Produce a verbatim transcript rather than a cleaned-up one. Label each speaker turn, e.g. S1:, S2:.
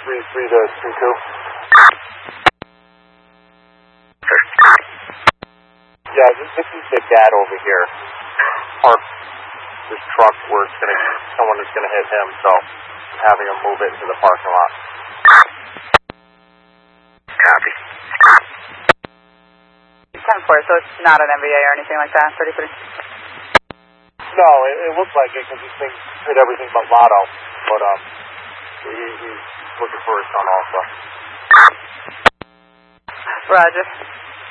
S1: three three to two two. Yeah, this, this is the dad over here. Parked this truck where it's gonna, someone is gonna hit him, so having him move it into the parking lot.
S2: Copy.
S3: ten four, so it's not an M V A or anything like that, thirty-three?
S1: No, it, it looks like it because this thing hit everything but Lotto, but um, he, he's looking for his son also.
S3: Roger.